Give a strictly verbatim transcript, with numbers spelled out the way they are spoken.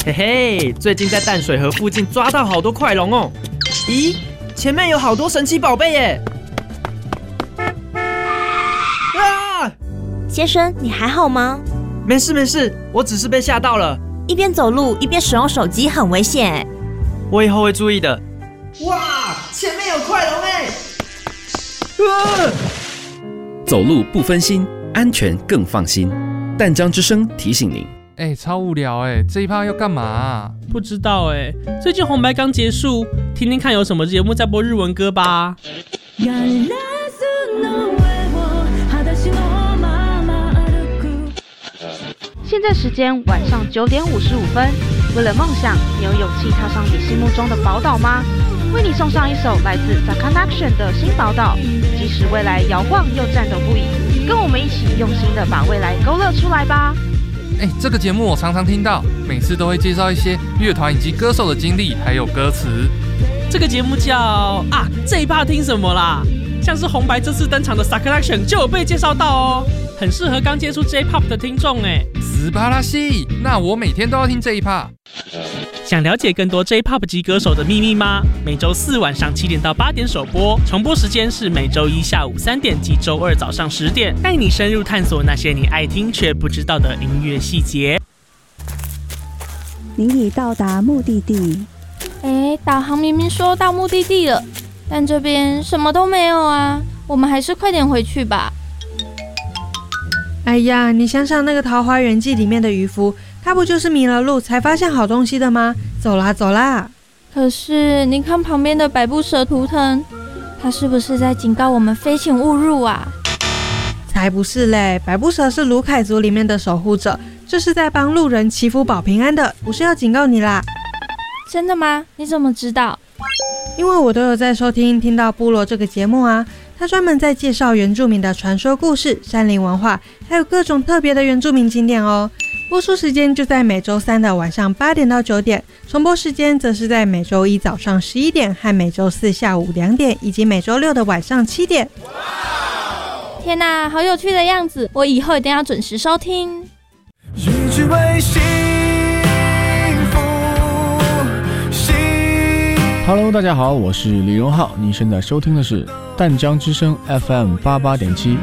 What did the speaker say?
嘿嘿，最近在淡水河附近抓到好多快龙哦！咦，前面有好多神奇宝贝耶！啊！ 先生，你还好吗？ 没事没事，我只是被吓到了。 一边走路一边使用手机很危险哎。 我以后会注意的。哇，前面有快龙哎！啊！ 走路不分心，安全更放心。淡江之声提醒您。 哎、欸，超无聊哎、欸！这一趴要干嘛、啊？ 不知道哎、欸。最近红白刚结束，听听看有什么节目在播日文歌吧。 现在时间晚上九点五十五分。为了梦想，你有勇气踏上你心目中的宝岛吗？为你送上一首来自 Sakanation 的新宝岛，即使未来摇晃又颤抖不已，跟我们一起用心的把未来勾勒出来吧。 哎、欸，这个节目我常常听到，每次都会介绍一些乐团以及歌手的经历，还有歌词。 这个节目叫啊，这一趴听什么啦？像是红白这次登场的 Sakanation 就有被介绍到哦，很适合刚接触 J-Pop 的听众哎。 斯巴拉西，那我每天都要听这一趴。 想了解更多 J-Pop 级歌手的秘密吗？每周四晚上七点到八点首播，重播时间是每周一下午三点及周二早上十点，带你深入探索那些你爱听却不知道的音乐细节。 您已到达目的地。 哎，导航明明说到目的地了，但这边什么都没有啊，我们还是快点回去吧。 哎呀，你想想那个《桃花源记》里面的渔夫，他不就是迷了路才发现好东西的吗？走啦走啦！ 可是你看旁边的百步蛇图腾，他是不是在警告我们非请勿入啊？ 才不是嘞，百步蛇是卢凯族里面的守护者，这是在帮路人祈福保平安的，不是要警告你啦。 真的吗？你怎么知道？ 因为我都有在收听听到部落这个节目啊，他专门在介绍原住民的传说故事、山林文化，还有各种特别的原住民景点哦。播出时间就在每周三的晚上八点到九点，重播时间则是在每周一早上十一点和每周四下午两点，以及每周六的晚上七点。 天哪，好有趣的样子！我以后一定要准时收听。 一直为幸福。 Hello， 大家好，我是李荣浩，你现在收听的是淡江之声 F M 八八点七。